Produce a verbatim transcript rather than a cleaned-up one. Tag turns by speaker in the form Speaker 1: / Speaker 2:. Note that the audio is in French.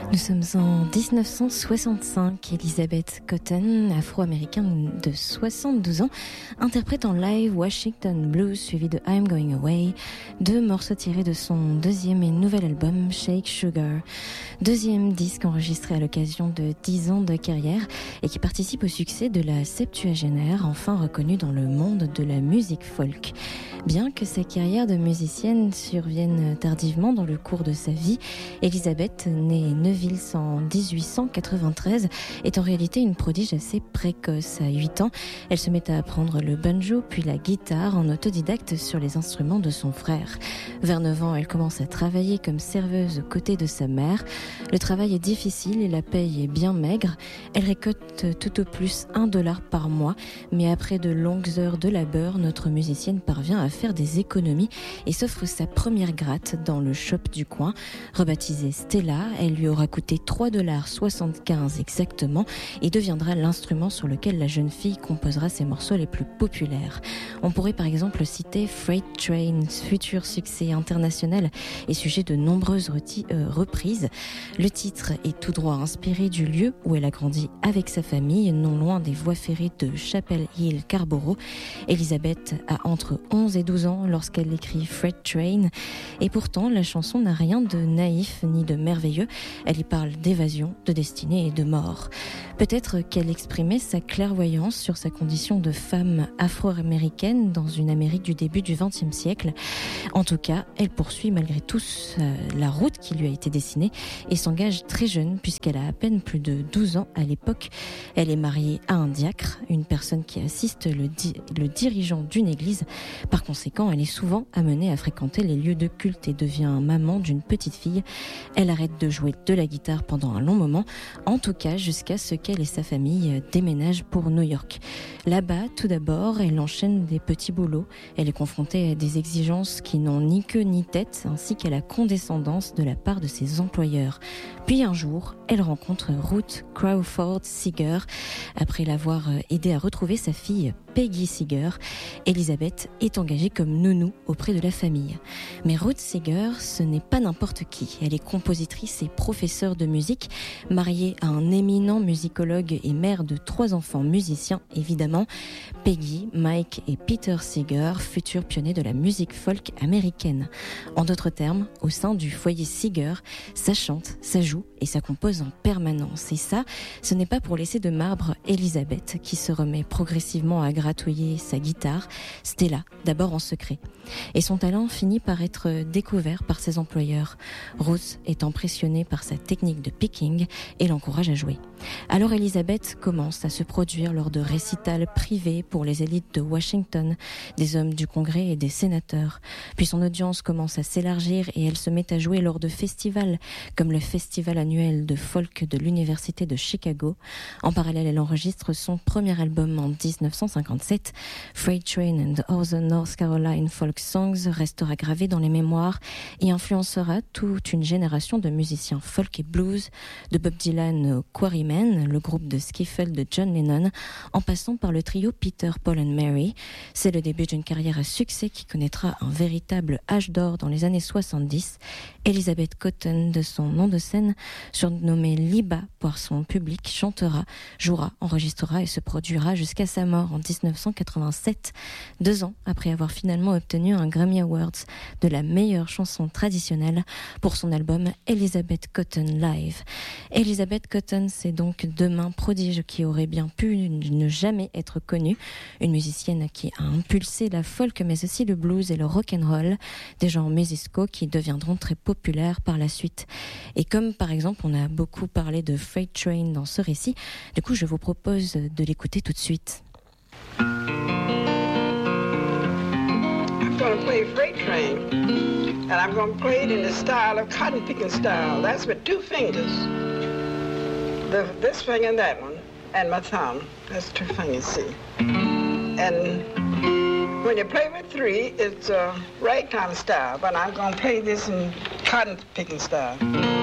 Speaker 1: Nous sommes en dix-neuf cent soixante-cinq. Elizabeth Cotten, afro-américaine de soixante-douze ans, interprète en live Washington Blues suivi de I'm Going Away, deux morceaux tirés de son deuxième et nouvel album Shake Sugar. Deuxième disque enregistré à l'occasion de dix ans de carrière et qui participe au succès de la septuagénaire, enfin reconnue dans le monde de la musique folk. Bien que sa carrière de musicienne survienne tardivement dans le cours de sa vie, Elizabeth, née Neuville en dix-huit cent quatre-vingt-treize, est en réalité une prodige assez précoce. À huit ans, elle se met à apprendre le banjo puis la guitare en autodidacte sur les instruments de son frère. Vers neuf ans, elle commence à travailler comme serveuse aux côtés de sa mère. Le travail est difficile et la paye est bien maigre. Elle récolte tout au plus un dollar par mois, mais après de longues heures de labeur, notre musicienne parvient à faire des économies et s'offre sa première gratte dans le shop du coin. Rebaptisée Stella, elle lui aura coûté trois dollars soixante-quinze exactement et deviendra l'instrument sur lequel la jeune fille composera ses morceaux les plus populaires. On pourrait par exemple citer Freight Train, futur succès international et sujet de nombreuses reti- euh, reprises. Le titre est tout droit inspiré du lieu où elle a grandi avec sa famille, non loin des voies ferrées de Chapel Hill, Scarborough. Elizabeth a entre onze et douze ans lorsqu'elle écrit Freight Train et pourtant la chanson n'a rien de naïf ni de merveilleux. Elle y parle d'évasion, de destinée et de mort. Peut-être qu'elle exprimait sa clairvoyance sur sa condition de femme afro-américaine dans une Amérique du début du vingtième siècle. En tout cas, elle poursuit malgré tout euh, la route qui lui a été dessinée et s'engage très jeune puisqu'elle a à peine plus de douze ans à l'époque. Elle est mariée à un diacre, une personne qui assiste le, di- le dirigeant d'une église. Par conséquent, elle est souvent amenée à fréquenter les lieux de culte et devient maman d'une petite fille. Elle arrête de jouer de la guitare pendant un long moment, en tout cas jusqu'à ce qu'elle et sa famille déménagent pour New York. Là-bas, tout d'abord, elle enchaîne des petits boulots. Elle est confrontée à des exigences qui n'ont ni queue ni tête, ainsi qu'à la condescendance de la part de ses employeurs. Puis un jour, elle rencontre Ruth Crawford Seeger. Après l'avoir aidée à retrouver sa fille Peggy Seeger, Elizabeth est engagée comme nounou auprès de la famille. Mais Ruth Seeger, ce n'est pas n'importe qui. Elle est compositrice et professeure de musique, mariée à un éminent musicologue et mère de trois enfants musiciens, évidemment. Peggy, Mike et Peter Seeger, futurs pionniers de la musique folk américaine. En d'autres termes, au sein du foyer Seeger, ça chante, ça joue et ça compose en permanence. Et ça, ce n'est pas pour laisser de marbre Elizabeth, qui se remet progressivement à gratouiller sa guitare, Stella, d'abord en secret. Et son talent finit par être découvert par ses employeurs. Ruth est impressionnée par sa technique de picking et l'encourage à jouer. Alors Elizabeth commence à se produire lors de récitals privés pour les élites de Washington, des hommes du Congrès et des sénateurs. Puis son audience commence à s'élargir et elle se met à jouer lors de festivals, comme le festival annuel de folk de l'Université de Chicago. En parallèle, elle enregistre son premier album en dix-neuf cent cinquante-sept. Freight Train and Other North Carolina Folk Songs restera gravé dans les mémoires et influencera toute une génération de musiciens folk et blues, de Bob Dylan au Quarrymen, le groupe de skiffle de John Lennon, en passant par le trio Peter, Paul and Mary. C'est le début d'une carrière à succès qui connaîtra un véritable âge d'or dans les années soixante-dix. Elizabeth Cotten, de son nom de scène, surnommée Liba par son public, chantera, jouera, enregistrera et se produira jusqu'à sa mort en dix-neuf cent quatre-vingt-sept, deux ans après avoir finalement obtenu un Grammy Awards de la meilleure chanson traditionnelle pour son album Elizabeth Cotten Live. Elizabeth Cotten, c'est donc demain prodige qui aurait bien pu ne jamais être connue, une musicienne qui a impulsé la folk mais aussi le blues et le rock'n'roll, des genres musicaux qui deviendront très populaires par la suite. Et comme par exemple on a beaucoup parlé de Freight Train dans ce récit, du coup je vous propose de l'écouter tout de suite.
Speaker 2: I'm going to play Freight Train, and I'm going to play it in the style of cotton picking style. That's with two fingers, the, this finger and that one, and my thumb. That's two fingers, see. And when you play with three, it's a ragtime style, but I'm going to play this in cotton picking style.